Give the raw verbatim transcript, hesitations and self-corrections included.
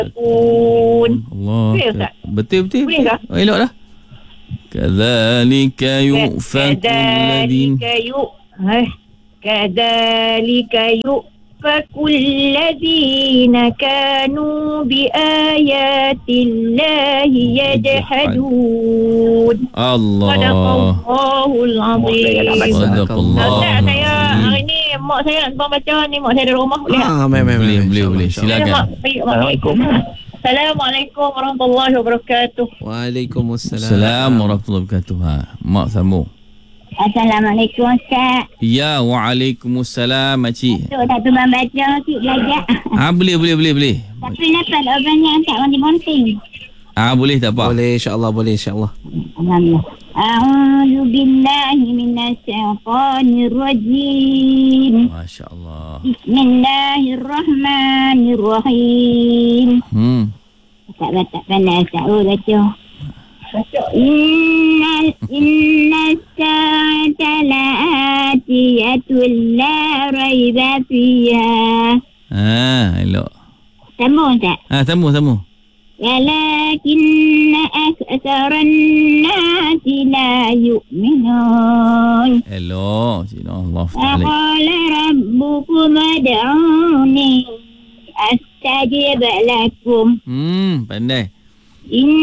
pun. Allah. Boleh, Ustaz? Betul betul. Boleh betul. tak? Oh, elok dah. Kadzalika yufakul ladin. Kadzalika yu eh Kadzalika yufakul ladina kanu biayatillahi yajhadun. Allah. Sadaqallahul azim. Sadaqallah. Ustaz, saya hari ni mak saya nak tumpang baca ni, mak saya ada rumah, boleh tak? Ah, baik, baik, Boleh baik. boleh boleh. InsyaAllah. Ya, mak. Silakan. Baik, mak. Assalamualaikum. Assalamualaikum warahmatullahi wabarakatuh. Waalaikumsalam. Assalamualaikum warahmatullahi wabarakatuh. Ha, mak sambung. Assalamualaikum Ustaz. Ya, waalaikumsalam makcik. Tu tak tumpang baca sikit belajar. Ah, boleh boleh boleh boleh. Tapi dapat orang yang tak monting-monting. Ah, boleh tak apa? Boleh, insyaAllah, boleh, insyaAllah. Alhamdulillah. A'udzu billahi minasyaitonir rajim. Masya-Allah. Bismillahirrahmanirrahim. Hmm. Tak baca pandai tak oh baca. Innal inna sa'ata la'atiyatul la raiba fiha. Ah, elok. Sambung tak? Ah, sambung sambung. Walakinna aktsaran nasi la yu'minun. Elok. Cina Allah Taala. Qala rabbukum ad'uni astajib lakum. Hmm, pandai. In